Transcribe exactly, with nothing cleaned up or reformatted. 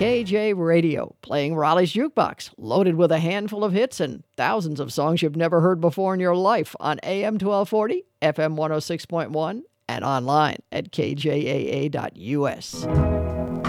K J Radio, playing Raleigh's Jukebox, loaded with a handful of hits and thousands of songs you've never heard before in your life on A M twelve forty, F M one oh six point one, and online at K J A A dot U S.